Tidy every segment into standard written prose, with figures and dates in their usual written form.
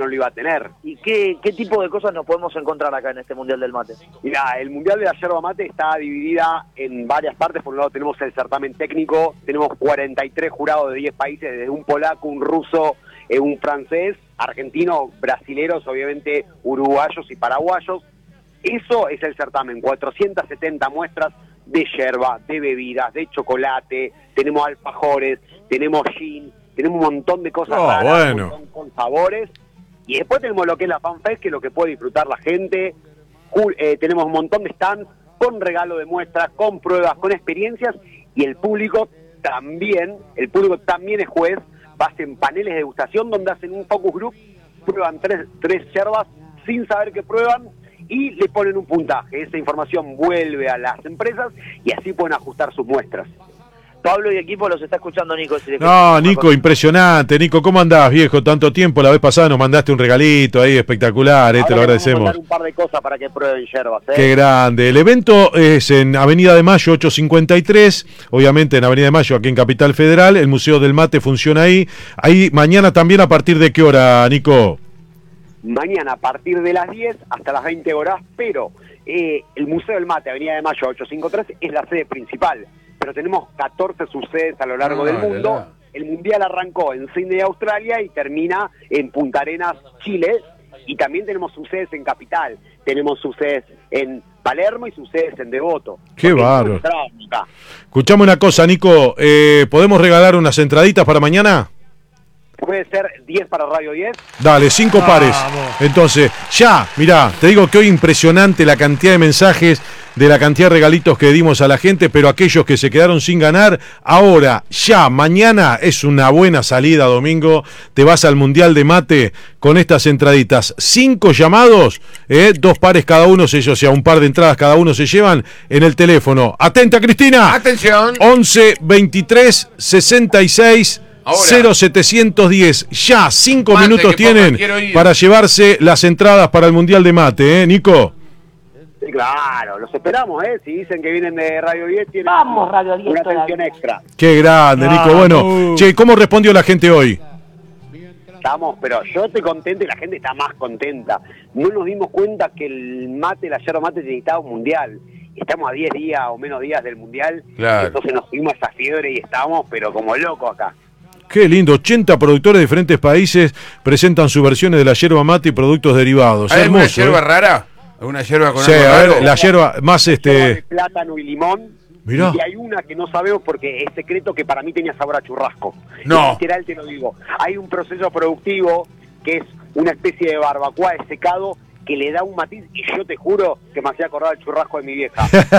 no lo iba a tener. ¿Y qué tipo de cosas nos podemos encontrar acá en este Mundial del Mate? Mirá, el Mundial de la Yerba Mate está dividida en varias partes. Por un lado tenemos el certamen técnico, tenemos 43 jurados de 10 países, desde un polaco, un ruso, un francés, argentino, brasileros, obviamente uruguayos y paraguayos. Eso es el certamen, 470 muestras de yerba, de bebidas, de chocolate, tenemos alfajores, tenemos gin, tenemos un montón de cosas raras, un montón con sabores. Y después tenemos lo que es la FanFest, que es lo que puede disfrutar la gente. Tenemos un montón de stands con regalo de muestras, con pruebas, con experiencias, y el público también es juez. Hacen paneles de degustación donde hacen un focus group, prueban tres yerbas sin saber que prueban y le ponen un puntaje. Esa información vuelve a las empresas y así pueden ajustar sus muestras. Pablo y equipo los está escuchando Nico. No, Nico, impresionante. Nico, ¿cómo andás, viejo? Tanto tiempo. La vez pasada nos mandaste un regalito ahí espectacular, te lo agradecemos. Vamos a mandar un par de cosas para que prueben yerbas. Qué grande. El evento es en Avenida de Mayo 853, obviamente en Avenida de Mayo, aquí en Capital Federal. El Museo del Mate funciona ahí. Ahí mañana también, ¿a partir de qué hora, Nico? Mañana a partir de las 10 hasta las 20 horas, pero el Museo del Mate, Avenida de Mayo 853, es la sede principal. Pero tenemos 14 subsedes a lo largo del mundo. El Mundial arrancó en Sydney, Australia, y termina en Punta Arenas, Chile. Y también tenemos subsedes en Capital. Tenemos subsedes en Palermo y subsedes en Devoto. ¡Qué bárbaro! Escuchame una cosa, Nico. ¿Podemos regalar unas entraditas para mañana? Puede ser 10 para Radio 10. Dale, 5 pares. Entonces, ya, mirá, te digo que hoy impresionante la cantidad de mensajes, de la cantidad de regalitos que dimos a la gente, pero aquellos que se quedaron sin ganar, ahora, ya, mañana es una buena salida, domingo, te vas al Mundial de Mate con estas entraditas. 5 llamados, 2 pares cada uno, o sea, un par de entradas cada uno se llevan en el teléfono. Atenta, Cristina. Atención. 11 23 66 0710. Ya, 5 minutos tienen para llevarse las entradas para el Mundial de Mate, Nico. Sí, claro, los esperamos, Si dicen que vienen de Radio 10, tienen Radio 10 una atención extra. Qué grande, Nico. Bueno, che, ¿cómo respondió la gente hoy? Pero yo estoy contento y la gente está más contenta. No nos dimos cuenta que el mate, la yerba mate, necesitaba un mundial. Estamos a 10 días o menos días del mundial. Claro. Entonces nos subimos a esa fiebre y estamos, pero como locos acá. Qué lindo, 80 productores de diferentes países presentan sus versiones de la yerba mate y productos derivados. ¿Hay hermoso, alguna yerba rara? ¿Alguna yerba con algo raro? A ver, la yerba más Yerba de plátano y limón. Mirá. Y hay una que no sabemos porque es secreto, que para mí tenía sabor a churrasco. No. Literal te lo digo. Hay un proceso productivo que es una especie de barbacoa de secado que le da un matiz, y yo te juro que me hacía acordar el churrasco de mi vieja. Es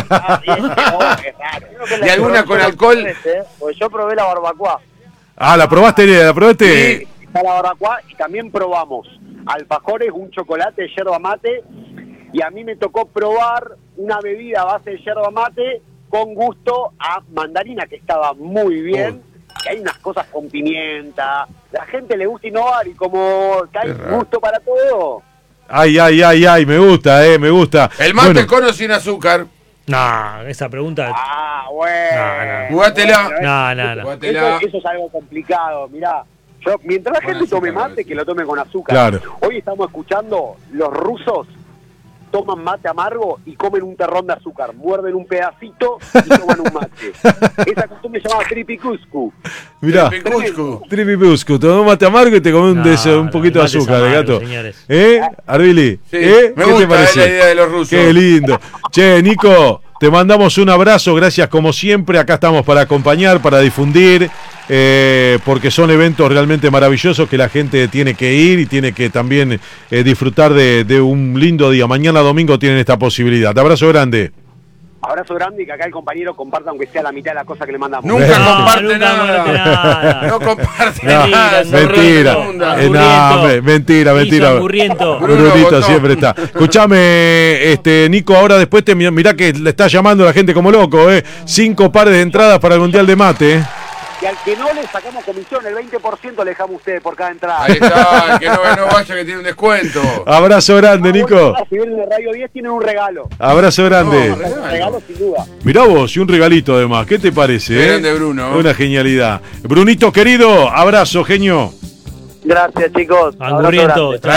raro. ¿Y alguna con alcohol? Porque yo probé la barbacoa. Ah, ¿la probaste? Sí, está la barbacoa, y también probamos alfajores, un chocolate de yerba mate, y a mí me tocó probar una bebida a base de yerba mate con gusto a mandarina, que estaba muy bien. Y hay unas cosas con pimienta. La gente le gusta innovar, y como que hay gusto para todo. Ay, me gusta, me gusta. ¿El mate con o sin azúcar? No, esa pregunta. Bueno. Jugátela. No. Eso es algo complicado, mirá. Mientras la gente tome mate, que lo tome con azúcar. Claro. Hoy estamos escuchando, los rusos toman mate amargo y comen un terrón de azúcar. Muerden un pedacito y toman un mate. Esa costumbre se llama tripicuscu. Mirá, tripicuscu. Tomás mate amargo y te comes un poquito de azúcar, gato. Señores. Arbili? Sí, ¿Qué me te gusta parece? la idea de los rusos. Qué lindo. Che, Nico, te mandamos un abrazo, gracias como siempre. Acá estamos para acompañar, para difundir, porque son eventos realmente maravillosos que la gente tiene que ir y tiene que también disfrutar de un lindo día. Mañana domingo tienen esta posibilidad. Abrazo grande. Abrazo grande, y que acá el compañero comparta, aunque sea la mitad de la cosa que le mandamos. Nunca comparte nada. No comparte nada. Mentira. Brunito siempre está. Escuchame, Nico, ahora después mirá que le está llamando la gente como loco, 5 pares de entradas para el Mundial de Mate, Y al que no le sacamos comisión, el 20% le dejamos a ustedes por cada entrada. Ahí está, el que no vaya, que tiene un descuento. Abrazo grande, Nico. Si vienen de Radio 10 tienen un regalo. Abrazo grande. Un regalo sin duda. Mirá vos, y un regalito además. ¿Qué te parece? Grande, Bruno. Una genialidad. Brunito querido, abrazo, genio. Gracias, chicos. Angurriento.